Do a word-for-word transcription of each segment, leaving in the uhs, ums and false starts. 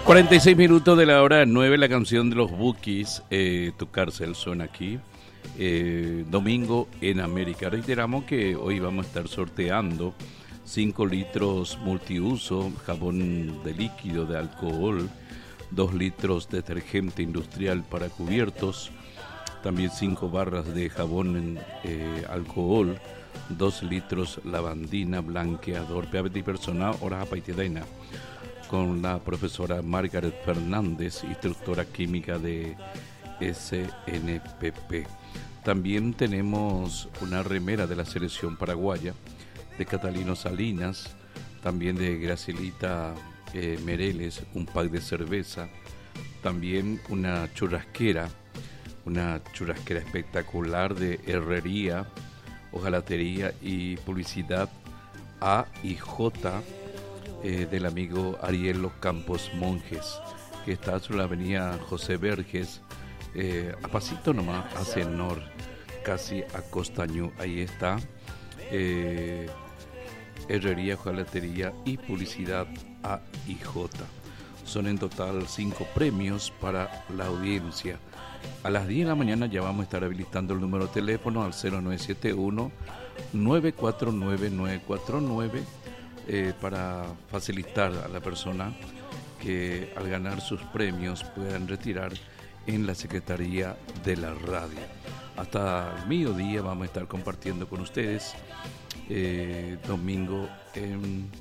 cuarenta y seis minutos de la hora nueve, la canción de los Bukis, eh, Tu Cárcel suena aquí. Eh, domingo en América. Reiteramos que hoy vamos a estar sorteando cinco litros multiuso, jabón de líquido de alcohol, dos litros detergente industrial para cubiertos, también cinco barras de jabón en eh, alcohol, dos litros lavandina, blanqueador, P personal, horas apaitidaina, con la profesora Margaret Fernández, instructora química de S N P P. También tenemos una remera de la selección paraguaya, de Catalino Salinas, también de Gracielita eh, Mereles, un pack de cerveza, también una churrasquera, una churrasquera espectacular de herrería, hojalatería y publicidad A y J eh, del amigo Ariel Los Campos Monjes, que está sobre la avenida José Verges, eh, a pasito nomás hacia el norte, casi a Costañú. Ahí está eh, herrería, hojalatería y publicidad A y J. Son en total cinco premios para la audiencia. A las diez de la mañana ya vamos a estar habilitando el número de teléfono al cero nueve siete uno, nueve cuatro nueve, nueve cuatro nueve eh, para facilitar a la persona que al ganar sus premios puedan retirar en la Secretaría de la Radio. Hasta el mediodía vamos a estar compartiendo con ustedes eh, domingo en,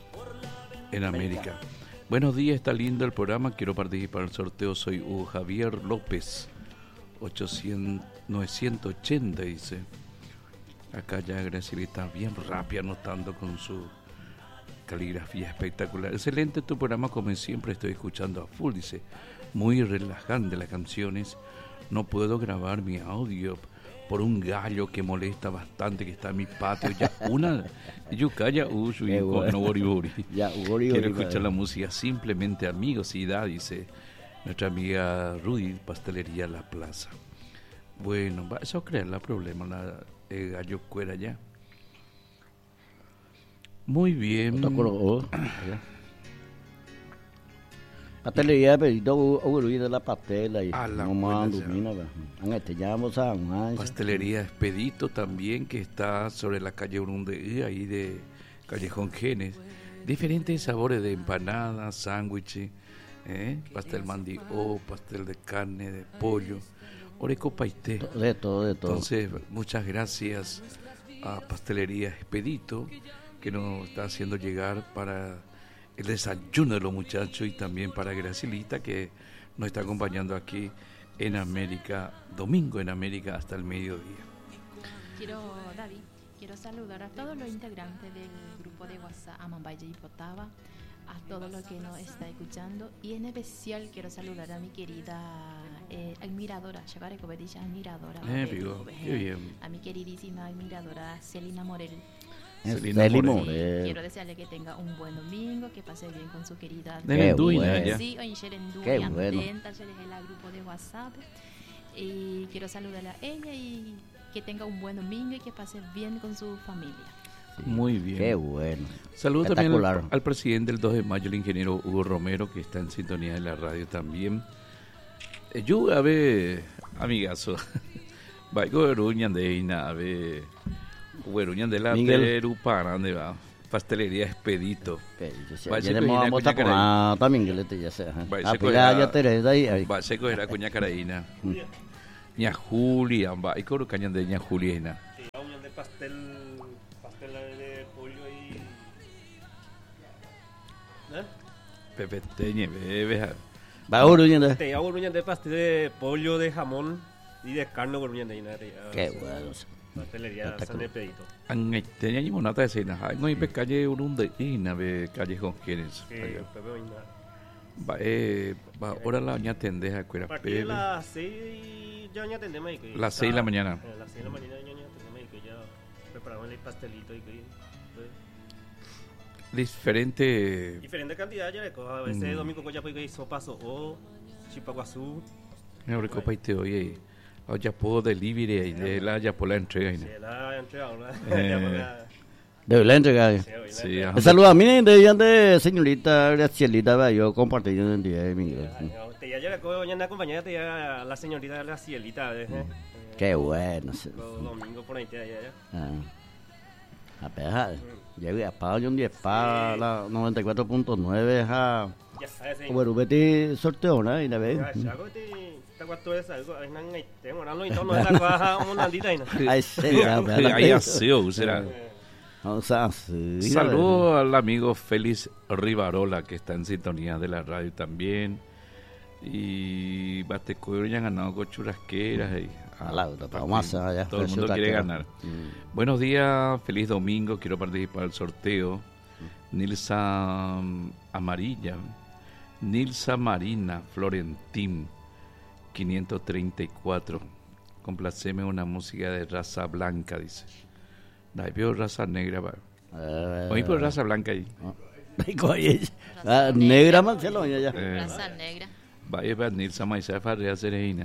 en América. Buenos días, está lindo el programa, quiero participar en el sorteo, soy Hugo Javier López, ochocientos, novecientos ochenta dice. Acá ya Graciela está bien rápida anotando con su caligrafía espectacular. Excelente tu programa, como siempre estoy escuchando a full, dice. Muy relajante las canciones. No puedo grabar mi audio por un gallo que molesta bastante, que está en mi patio. Ya una, yo calla, uy, no bori bori. Quiero escuchar la música, simplemente amigosidad, dice nuestra amiga Rudy, Pastelería La Plaza. Bueno, va, eso crea el problema, la el gallo cuera ya. Muy bien. Pastelería Pedito Uruí de la Pastela y a la mamá Lumina, te llamamos a Pastelería Expedito también, que está sobre la calle Urunde, ahí de Callejón Genes. Diferentes sabores de empanadas, sándwiches, ¿eh? Pastel mandió, pastel de carne, de pollo, oreco paité. De todo, de todo. Entonces, muchas gracias a Pastelería Expedito, que nos está haciendo llegar para el desayuno de los muchachos, y también para Gracilita, que nos está acompañando aquí en América, domingo en América hasta el mediodía. Quiero, David, quiero saludar a todos los integrantes del grupo de WhatsApp Amambaya y Potaba, a todos los que nos está escuchando, y en especial quiero saludar a mi querida eh, admiradora, Chabareco Bedilla, admiradora, eh, digo, qué bien. A mi queridísima admiradora Celina Morel. Celina Morel. Sí, quiero desearle que tenga un buen domingo, que pase bien con su querida. Qué bueno. Sí, hoy en Qué bueno. el grupo de WhatsApp. Y quiero saludarla a ella y que tenga un buen domingo y que pase bien con su familia. Sí, muy bien. Qué bueno. Saludos también al, al presidente del dos de mayo, el ingeniero Hugo Romero, que está en sintonía de la radio también. Eh, yo, a ver, amigazo, vaya de Ruñan de Ina, a ver. Güeruñan de la Perupana, ¿dónde va? Pastelería Expedito. Ya le vamos a comer también que le te ya sea. Ah, pues ya te le da ahí. Va a ser coger a cuña caraína. Ña Julia, va y coro cañan de Ña Juliana. Sí, unión de pastel, pastel de pollo y ¿eh? Pepe Teñe, bebe. Va Güeruñan de. Te hago Güeruñan de pastel de pollo, de jamón y de carne Güeruñan de Ina. Qué bueno. Pastelería San Expedito. Ang tenía ni monata de cena. Ay, no hay calle Urunde Ina, be Callejón Genes. Sí, Pepe Ina. Va eh va ahora la ña tendeja cuera Pepe. Las seis ya ña tendemos ahí. Las seis de la mañana. A las seis de la mañana ya ña tendemos ahí que ya preparamos el pastelito y que diferente diferente cantidad ya de a veces domingo ya pues que sopa o chipaguazú. Me recopa y te oye. Ya puedo delivery y de la ya por la entrega. Sí, la entrega, ¿no? De la entrega. Sí, saludos a mí de, de señorita Gracielita, yo compartí en el día de Miguel. Te ya la coña acompañada te ya la señorita Gracielita. Qué bueno. Domingo por ahí te allá. Ah. A pesar, llegué a pagar un diez para la noventa y cuatro punto nueve a bueno, vete sorteo, ¿no? Y la vez. Ahí aseo, será. Saludos al amigo Félix Rivarola, que está en sintonía de la radio también. Y Batecoyo ya han ganado con churrasqueras. Y, ah, vamos allá, todo el mundo quiere ganar. Mm. Buenos días, feliz domingo. Quiero participar del sorteo. Mm. Nilsa Amarilla, Nilsa Marina Florentín, quinientos treinta y cuatro. Complaceme una música de raza blanca, dice. Ahí veo raza negra. Hoy por raza blanca ahí. Ah, negra más se lo ya. Eh, raza negra. Vaya para Nilsa Maisa Farrea Serena.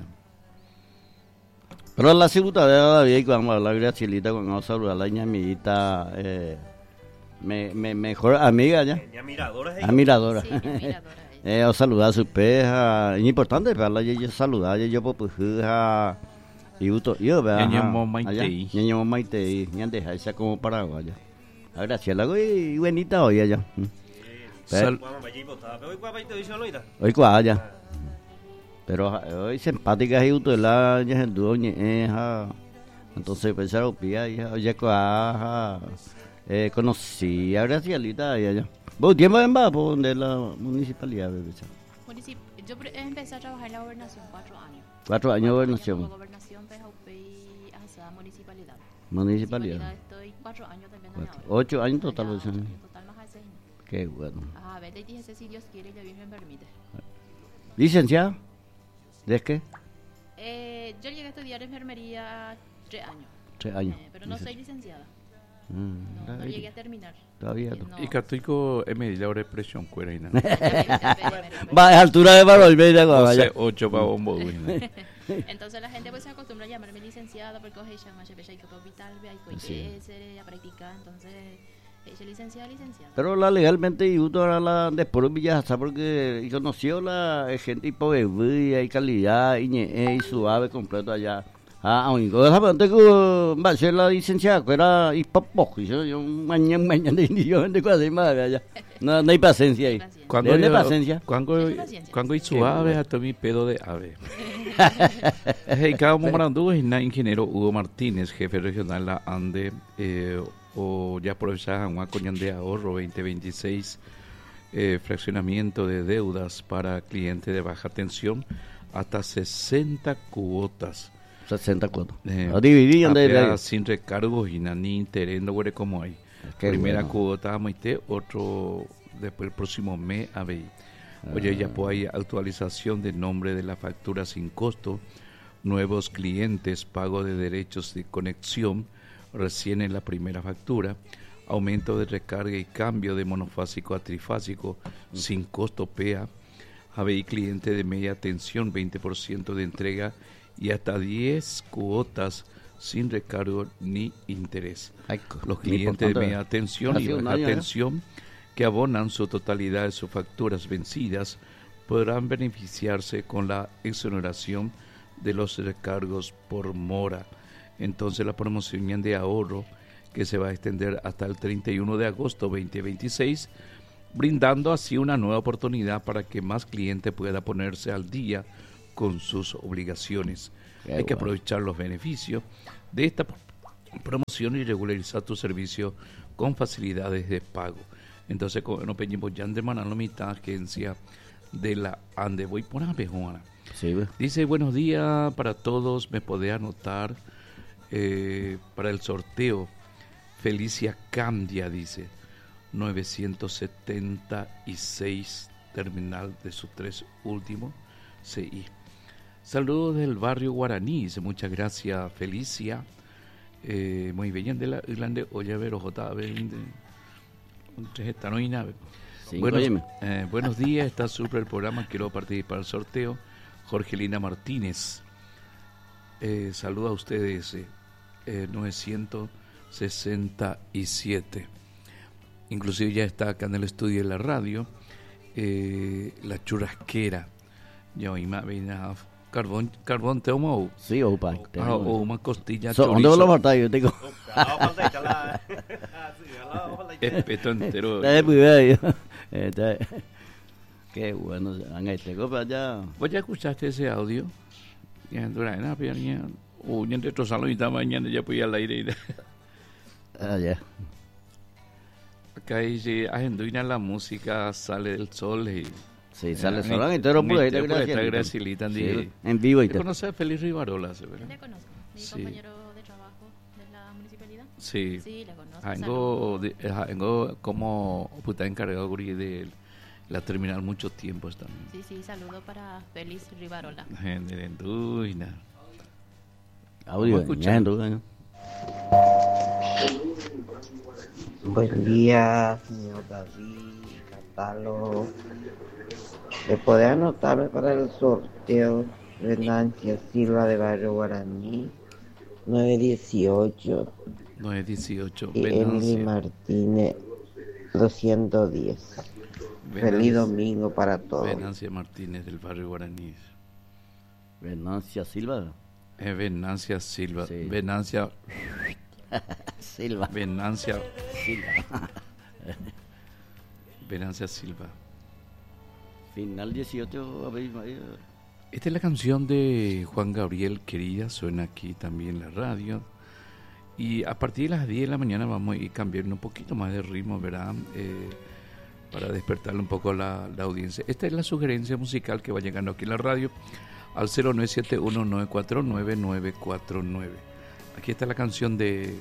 Pero la segunda de David, cuando habla Gracielita, cuando vamos a saludar a la ñamita, eh, me, me, mejor amiga ya. Admiradora. Admiradora. Sí, admiradora. Eh, o saludar a su peja. Es importante para la yo saludar, yo puedo pujar y uto yo vea. Ñaño Maite. Ñaño Maite, ñan deja esa como paraguaya. A Graciela y buenita hoy allá. Sal- hoy cuaya. Pero hoy simpática y uto la ya el dueño eh entonces pensaron pía ya ya cuaja eh conocí a Gracielita allá. ¿Vos tiempo en va por donde la municipalidad? Municip- yo empecé a trabajar en la gobernación cuatro años. Cuatro años de gobernación. Gobernación, P J P, hasta municipalidad. Municipalidad. Estoy cuatro años también. Cuatro. Ocho años total. En total más de seis. Qué bueno. A ver, te dije si Dios quiere, ya bien me permite. ¿Licenciada? ¿De qué? Eh, yo llegué a estudiar enfermería tres años. Tres años. Eh, pero no soy licenciada. Mm, No, no llegué a terminar. Todavía Eh, no. no. Y Catuico es medida de presión cuera y nada. Va a altura de valor, ve ya vaya. ocho para bombo. Entonces la gente pues se acostumbra a llamarme licenciada porque oye, llama a Chepecha y Hospital, ve ahí pues a practicar, entonces ella licenciada, licenciada. Pero la legalmente y uno ahora la después Villasa porque y conoció la gente y pobre y calidad y y suave completo allá. Ah, único de la gente que va a ser la licenciada que era y poco y yo yo mañana mañana y yo de cosas más allá. No no hay paciencia ahí. Cuando hay paciencia. Cuando cuando hay suave hasta mi pedo de ave. Hey, cada momento es ingeniero Hugo Martínez, jefe regional la Ande eh, o ya profesor Juan Coñán de ahorro veinte veintiséis, eh, fraccionamiento de deudas para clientes de baja tensión hasta sesenta cuotas. sesenta cuotas. Eh, dividían de, de sin recargos y ni interés, no huele como hay. Qué Primera bueno. cuota maite, otro después el próximo mes a ver. Oye, ya pues hay actualización de nombre de la factura sin costo, nuevos clientes, pago de derechos de conexión, recién en la primera factura, aumento de recarga y cambio de monofásico a trifásico sin costo P A, A B I cliente de media tensión, veinte por ciento de entrega y hasta diez cuotas sin recargo ni interés. Ay, Los clientes de media tensión y Hace un baja año, ¿eh? tensión que abonan su totalidad de sus facturas vencidas podrán beneficiarse con la exoneración de los recargos por mora. Entonces la promoción de ahorro que se va a extender hasta el treinta y uno de agosto veinte veintiséis, brindando así una nueva oportunidad para que más clientes puedan ponerse al día con sus obligaciones. Qué Hay que bueno. aprovechar los beneficios de esta promoción y regularizar tu servicio con facilidades de pago. Entonces, no pedimos ya de maná la mitad agencia de la Ande. Voy por una pejona. Sí, ve. Dice, buenos días para todos. Me podés anotar eh, para el sorteo. Felicia Candia, dice. novecientos setenta y seis, terminal de sus tres últimos C I. Saludos del barrio Guaraní. Dice, muchas gracias, Felicia. Eh, muy bien, de la Irlanda. Oye, ver, J. Sí, buenos, eh, buenos días, está súper el programa, quiero participar del sorteo. Jorgelina Martínez, eh, saluda a ustedes, eh, novecientos sesenta y siete. inclusive ya está acá en el estudio de la radio, eh, la churrasquera. Ya hoy me venía carbón, carbón te amo. Sí, opa. Ah, o una costilla So, ¿dónde chorizo. vos lo faltáis? Yo tengo. Espeto entero. Está muy bien. Está- Qué bueno. Anga y tengo para allá. ¿Vos ya escuchaste ese audio? Ya, dura, na, pero ya, oh, ya entre salón y mañana ya voy al aire. Ah, ya. Acá dice, agenduina la música, sale del sol y... Sí, sale Eh, solo entero por ahí. entero por ahí, está Gracias. Gracilita, Sí, di- en vivo y ¿Te todo. conoces a Félix Rivarola? ¿Sí, Yo verdad? le conozco, mi Sí. compañero de trabajo de la municipalidad. Sí. Sí, le conozco. Vengo, de- eh, vengo como puta encargado guri, de la terminal muchos tiempos también. Sí, sí, saludo para Félix Rivarola. Gente de Enduina. Audio. Vamos a escuchar. Ya, entonces. Buen día, señor David, Catalo. ¿Le puede anotarme para el sorteo de Nancy Silva de Barrio Guaraní? nueve dieciocho. nueve dieciocho. Y Emily Martínez, doscientos diez. Feliz domingo para todos. Venancia Martínez del barrio Guaraní. Venancia Silva. Es Venancia Silva. Sí. Venancia. Silva. Venancia. Silva. Venancia Silva. Final dieciocho. A ver, María. Esta es la canción de Juan Gabriel, querida, suena aquí también en la radio. Y a partir de las diez de la mañana vamos a ir cambiando un poquito más de ritmo, ¿verdad? Eh, para despertarle un poco la, la audiencia. Esta es la sugerencia musical que va llegando aquí en la radio al cero nueve siete uno nueve cuatro nueve nueve cuatro nueve. Aquí está la canción de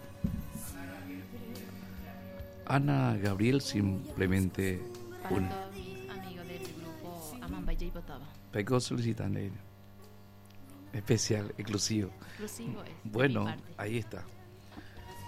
Ana Gabriel, simplemente Para una. todos mis amigos del grupo Amambaya y Botaba. Pego solicitando especial, exclusivo. Exclusivo es. de mi Bueno, parte. ahí está.